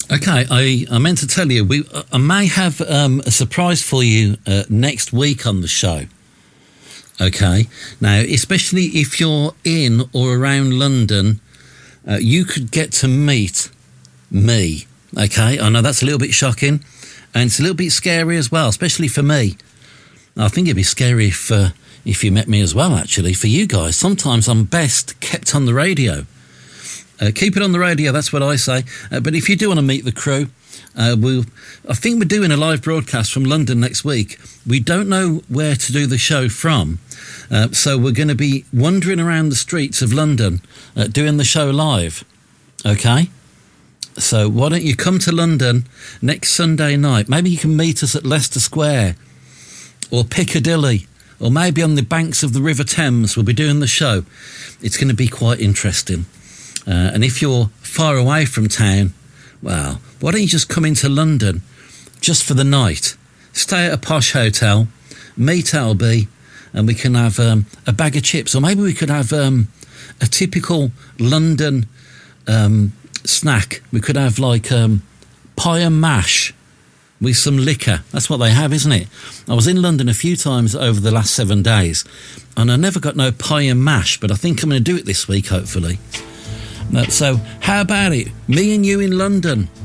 Okay, I meant to tell you, I may have a surprise for you next week on the show. Okay, now, especially if you're in or around London, you could get to meet me. Okay, I know that's a little bit shocking, and it's a little bit scary as well, especially for me. I think it'd be scary if you met me as well, actually, for you guys. Sometimes I'm best kept on the radio. Keep it on the radio, that's what I say. But if you do want to meet the crew, I think we're doing a live broadcast from London next week. We don't know where to do the show from, so we're going to be wandering around the streets of London doing the show live. Okay? So why don't you come to London next Sunday night? Maybe you can meet us at Leicester Square or Piccadilly, or maybe on the banks of the River Thames. We'll be doing the show. It's going to be quite interesting. And if you're far away from town, well, why don't you just come into London just for the night? Stay at a posh hotel, meet LB, and we can have a bag of chips. Or maybe we could have a typical London snack. We could have like pie and mash with some liquor. That's what they have, isn't it? I was in London a few times over the last 7 days, and I never got no pie and mash, but I think I'm going to do it this week, hopefully. So, how about it? Me and you in London.